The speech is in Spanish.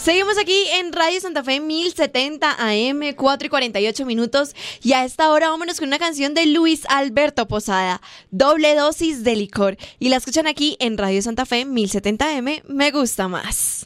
Seguimos aquí en Radio Santa Fe 1070 AM, 4:48. Y a esta hora vámonos con una canción de Luis Alberto Posada, Doble Dosis de Licor. Y la escuchan aquí en Radio Santa Fe 1070 AM, Me Gusta Más.